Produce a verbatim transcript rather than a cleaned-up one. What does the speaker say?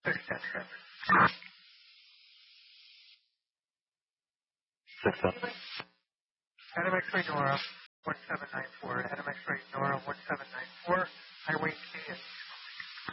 six ten traffic. six seven. Adam X-ray Nora, one seven nine four. Adam X-ray Nora, one seven nine